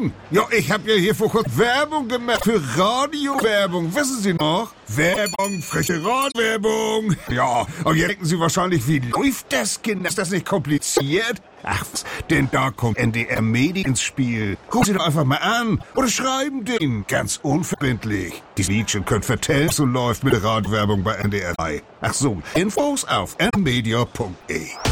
Nein! Ja, ich habe ja hier vor kurzem Werbung gemacht für Radiowerbung. Wissen Sie noch? Werbung, frische Radwerbung. Ja, und jetzt denken Sie wahrscheinlich, wie läuft das genau? Ist das nicht kompliziert? Ach, was, denn da kommt NDR Medi ins Spiel. Rufen Sie doch einfach mal an oder schreiben den. Ganz unverbindlich. Die Mädchen können vertellen, so läuft mit der Radwerbung bei NDR 3. Ach so, Infos auf nmedia.de.